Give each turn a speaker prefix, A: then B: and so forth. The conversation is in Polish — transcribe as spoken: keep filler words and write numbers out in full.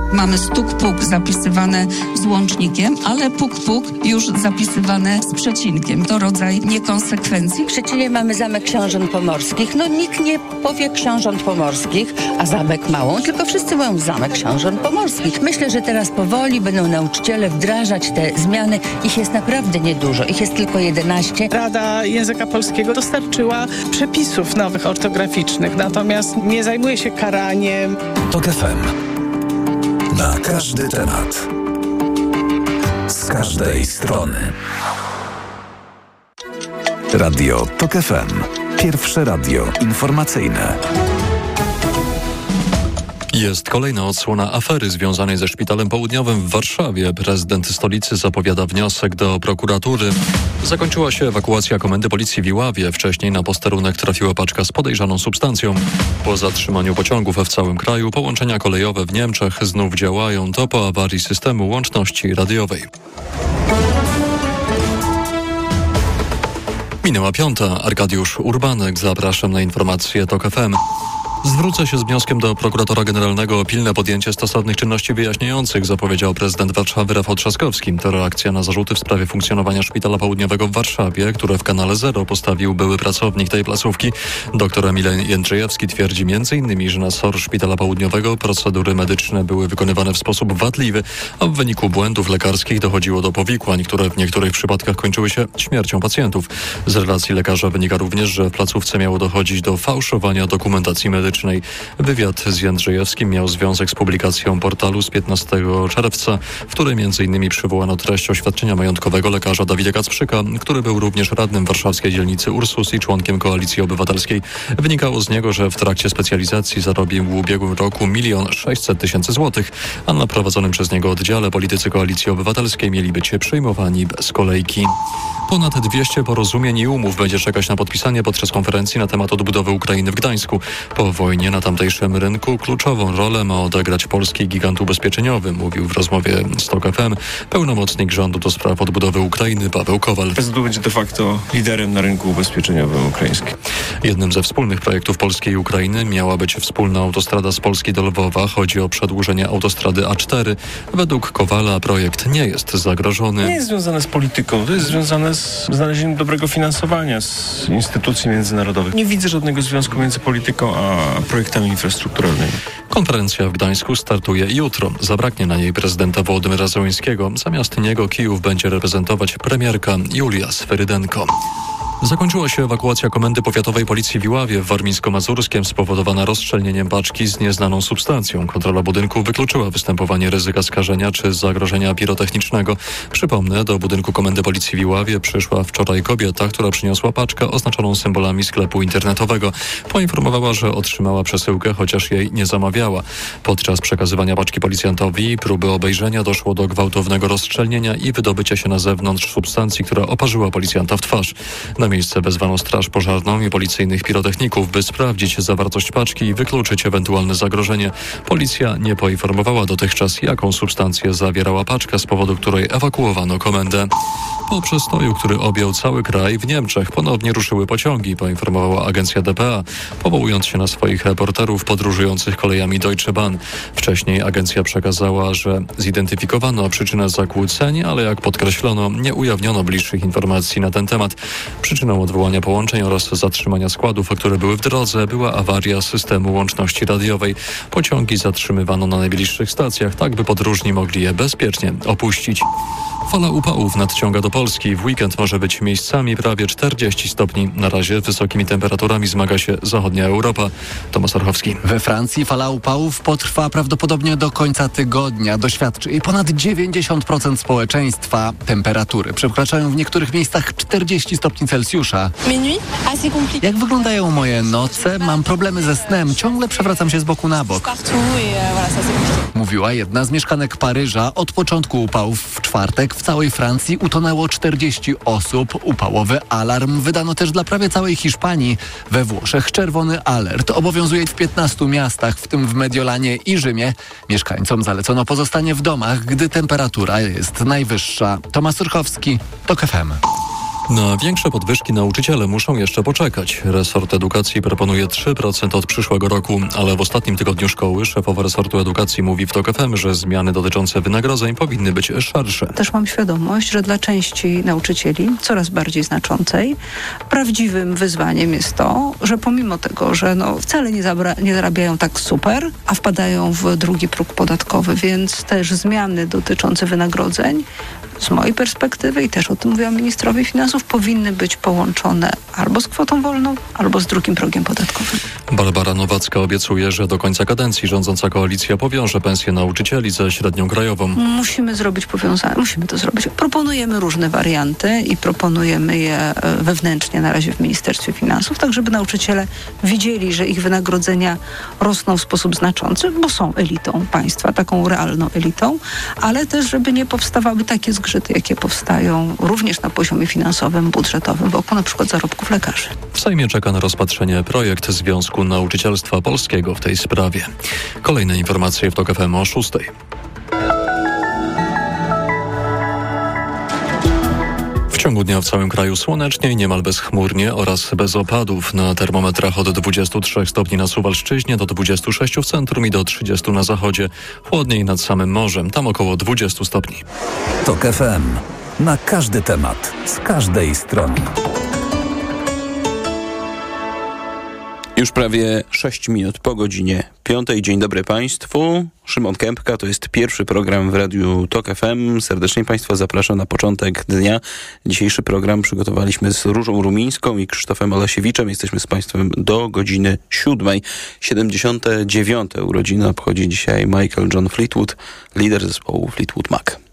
A: Mamy stuk-puk zapisywane z łącznikiem, ale puk-puk już zapisywane z przecinkiem. To rodzaj niekonsekwencji.
B: W Szczecinie mamy Zamek Książąt Pomorskich. No nikt nie powie Książąt Pomorskich, a Zamek Małą, tylko wszyscy mówią Zamek Książąt Pomorskich. Myślę, że teraz powoli będą nauczyciele wdrażać te zmiany. Ich jest naprawdę niedużo. Ich jest tylko jedenaście.
C: Rada Języka Polskiego dostarczyła przepisów nowych ortograficznych, natomiast nie zajmuje się karaniem.
D: TOK F M. Na każdy temat. Z każdej strony. Radio TOK F M. Pierwsze radio informacyjne.
E: Jest kolejna odsłona afery związanej ze Szpitalem Południowym w Warszawie. Prezydent stolicy zapowiada wniosek do prokuratury. Zakończyła się ewakuacja komendy policji w Iławie. Wcześniej na posterunek trafiła paczka z podejrzaną substancją. Po zatrzymaniu pociągów w całym kraju połączenia kolejowe w Niemczech znów działają. To po awarii systemu łączności radiowej. Minęła piąta. Arkadiusz Urbanek. Zapraszam na informacje TOK F M. Zwrócę się z wnioskiem do prokuratora generalnego o pilne podjęcie stosownych czynności wyjaśniających, zapowiedział prezydent Warszawy Rafał Trzaskowski. To reakcja na zarzuty w sprawie funkcjonowania Szpitala Południowego w Warszawie, które w Kanale Zero postawił były pracownik tej placówki. Doktor Emil Jędrzejewski twierdzi między innymi, że na S O R Szpitala Południowego procedury medyczne były wykonywane w sposób wadliwy, a w wyniku błędów lekarskich dochodziło do powikłań, które w niektórych przypadkach kończyły się śmiercią pacjentów. Z relacji lekarza wynika również, że w placówce miało dochodzić do fałszowania dokumentacji medycznej. Wywiad z Jędrzejewskim miał związek z publikacją portalu z piętnastego czerwca, w której między innymi przywołano treść oświadczenia majątkowego lekarza Dawida Kacprzyka, który był również radnym warszawskiej dzielnicy Ursus i członkiem Koalicji Obywatelskiej. Wynikało z niego, że w trakcie specjalizacji zarobił w ubiegłym roku milion sześćset tysięcy złotych, a na prowadzonym przez niego oddziale politycy Koalicji Obywatelskiej mieli być przyjmowani bez kolejki. Ponad dwieście porozumień i umów będzie czekać na podpisanie podczas konferencji na temat odbudowy Ukrainy w Gdańsku. Po wojnie na tamtejszym rynku kluczową rolę ma odegrać polski gigant ubezpieczeniowy, mówił w rozmowie z TOK F M pełnomocnik rządu do spraw odbudowy Ukrainy Paweł Kowal.
F: P S D U będzie de facto liderem na rynku ubezpieczeniowym ukraińskim.
E: Jednym ze wspólnych projektów Polski i Ukrainy miała być wspólna autostrada z Polski do Lwowa. Chodzi o przedłużenie autostrady A cztery. Według Kowala projekt nie jest zagrożony.
F: Nie jest związane z polityką, to jest związane z znalezieniem dobrego finansowania z instytucji międzynarodowych. Nie widzę żadnego związku między polityką a projektami infrastrukturalnymi.
E: Konferencja w Gdańsku startuje jutro. Zabraknie na niej prezydenta Wołodymyra Zełenskiego. Zamiast niego Kijów będzie reprezentować premierka Julia Sferydenko. Zakończyła się ewakuacja Komendy Powiatowej Policji w Iławie w Warmińsko-Mazurskiem spowodowana rozszczelnieniem paczki z nieznaną substancją. Kontrola budynku wykluczyła występowanie ryzyka skażenia czy zagrożenia pirotechnicznego. Przypomnę, do budynku Komendy Policji w Iławie przyszła wczoraj kobieta, która przyniosła paczkę oznaczoną symbolami sklepu internetowego. Poinformowała, że otrzymała przesyłkę, chociaż jej nie zamawiała. Podczas przekazywania paczki policjantowi i próby obejrzenia doszło do gwałtownego rozszczelnienia i wydobycia się na zewnątrz substancji, która oparzyła policjanta w twarz. Na miejsce wezwano straż pożarną i policyjnych pirotechników, by sprawdzić zawartość paczki i wykluczyć ewentualne zagrożenie. Policja nie poinformowała dotychczas, jaką substancję zawierała paczka, z powodu której ewakuowano komendę. Po przestoju, który objął cały kraj, w Niemczech ponownie ruszyły pociągi, poinformowała agencja D P A, powołując się na swoich reporterów podróżujących kolejami Deutsche Bahn. Wcześniej agencja przekazała, że zidentyfikowano przyczynę zakłóceń, ale jak podkreślono, nie ujawniono bliższych informacji na ten temat. Przyczyną odwołania połączeń oraz zatrzymania składów, które były w drodze, była awaria systemu łączności radiowej. Pociągi zatrzymywano na najbliższych stacjach, tak by podróżni mogli je bezpiecznie opuścić. Fala upałów nadciąga do Polski. W weekend może być miejscami prawie czterdzieści stopni. Na razie wysokimi temperaturami zmaga się zachodnia Europa. Tomasz Orchowski.
G: We Francji fala upałów potrwa prawdopodobnie do końca tygodnia. Doświadczy jej ponad dziewięćdziesiąt procent społeczeństwa. Temperatury przekraczają w niektórych miejscach czterdzieści stopni Celsjusza. Jak wyglądają moje noce? Mam problemy ze snem. Ciągle przewracam się z boku na bok. Mówiła jedna z mieszkanek Paryża. Od początku upałów w czwartek w całej Francji utonęło czterdzieści osób. Upałowy alarm wydano też dla prawie całej Hiszpanii. We Włoszech czerwony alert obowiązuje w piętnastu miastach, w tym w Mediolanie i Rzymie. Mieszkańcom zalecono pozostanie w domach, gdy temperatura jest najwyższa. Tomasz Surchowski, TOK F M.
E: Na większe podwyżki nauczyciele muszą jeszcze poczekać. Resort Edukacji proponuje trzy procent od przyszłego roku, ale w ostatnim tygodniu szkoły szefowa resortu edukacji mówi w TOK F M, że zmiany dotyczące wynagrodzeń powinny być szersze.
H: Też mam świadomość, że dla części nauczycieli, coraz bardziej znaczącej, prawdziwym wyzwaniem jest to, że pomimo tego, że no wcale nie, zabra- nie zarabiają tak super, a wpadają w drugi próg podatkowy, więc też zmiany dotyczące wynagrodzeń z mojej perspektywy i też o tym mówiłam ministrowi finansów, powinny być połączone albo z kwotą wolną, albo z drugim progiem podatkowym.
E: Barbara Nowacka obiecuje, że do końca kadencji rządząca koalicja powiąże pensję nauczycieli ze średnią krajową.
H: Musimy zrobić powiązanie, musimy to zrobić. Proponujemy różne warianty i proponujemy je wewnętrznie na razie w Ministerstwie Finansów, tak żeby nauczyciele widzieli, że ich wynagrodzenia rosną w sposób znaczący, bo są elitą państwa, taką realną elitą, ale też żeby nie powstawały takie zgrzyty, jakie powstają również na poziomie finansowym, budżetowym, wokół na przykład zarobków lekarzy.
E: W Sejmie czeka na rozpatrzenie projekt Związku Nauczycielstwa Polskiego w tej sprawie. Kolejne informacje w TOK F M o szóstej. W ciągu dnia w całym kraju słonecznie, niemal bezchmurnie oraz bez opadów. Na termometrach od dwudziestu trzech stopni na Suwalszczyźnie do dwudziestu sześciu w centrum i do trzydziestu na zachodzie. Chłodniej nad samym morzem, tam około dwudziestu stopni.
D: TOK F M. Na każdy temat, z każdej strony.
I: Już prawie sześć minut po godzinie piątej. Dzień dobry Państwu. Szymon Kępka, to jest pierwszy program w Radiu TOK F M. Serdecznie Państwa zapraszam na początek dnia. Dzisiejszy program przygotowaliśmy z Różą Rumińską i Krzysztofem Olasiewiczem. Jesteśmy z Państwem do godziny siódmej. siedemdziesiąte dziewiąte urodziny obchodzi dzisiaj Michael John Fleetwood, lider zespołu Fleetwood Mac.